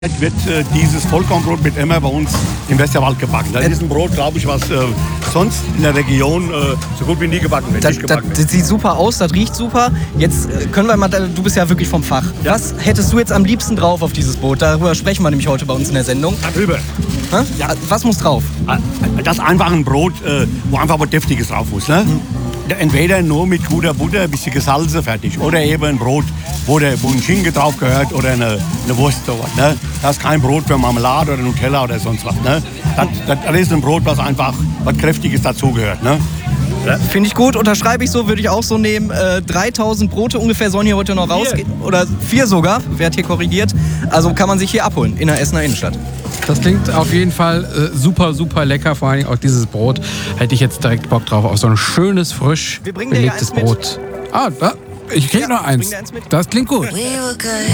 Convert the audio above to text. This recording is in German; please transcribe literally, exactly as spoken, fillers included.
wird äh, dieses Vollkornbrot mit Emmer bei uns im Westerwald gebacken. Das ist ein Brot, glaube ich, was äh, sonst in der Region äh, so gut wie nie gebacken wird. Das, nicht gebacken das, wird. das sieht super aus, das riecht super. Jetzt äh, können wir mal, du bist ja wirklich vom Fach. Ja. Was hättest du jetzt am liebsten drauf auf dieses Brot? Darüber sprechen wir nämlich heute bei uns in der Sendung. Darüber. Hä? Ja. Was muss drauf? Das ist einfach ein Brot, äh, wo einfach was Deftiges drauf muss. Ne? Mhm. Entweder nur mit guter Butter, ein bisschen Gesalze, fertig. Oder eben ein Brot, wo, der, wo ein Schinken drauf gehört oder eine, eine Wurst. Oder was, ne? Das ist kein Brot für Marmelade oder Nutella oder sonst was. Ne? Das, das, das ist ein Brot, was einfach was Kräftiges dazugehört. Ne? Ja. Finde ich gut, unterschreibe ich so, würde ich auch so nehmen. Äh, dreitausend Brote ungefähr sollen hier heute noch rausgehen. Oder vier sogar, wird hier korrigiert. Also kann man sich hier abholen in der Essener Innenstadt. Das klingt auf jeden Fall äh, super, super lecker. Vor allem auch dieses Brot. Hätte ich jetzt direkt Bock drauf. Auf so ein schönes, frisch Wir bringen dir ja belegtes eins mit. Brot. Ah, da, ich krieg Ja, noch bring eins. dir eins mit. Das klingt gut. We were good.